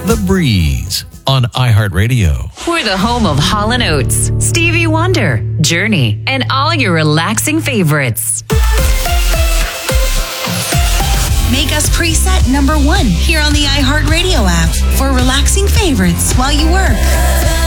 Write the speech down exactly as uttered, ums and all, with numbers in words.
The Breeze on iHeartRadio. We're the home of Hall and Oates, Stevie Wonder, Journey, and all your relaxing favorites. Make us preset number one here on the iHeartRadio app for relaxing favorites while you work.